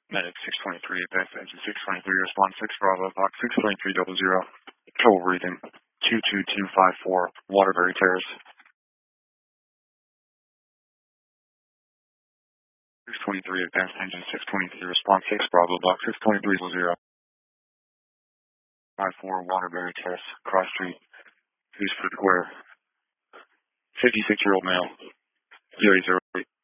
Medic 623, advanced engine 623, response 6 Bravo, box 62300, total reading 22254, Waterbury Terrace. 623, advanced engine 623, response 6 Bravo, box 62300, 54 Waterbury Terrace, Cross Street, Eastford Square. 56-year-old male, 008.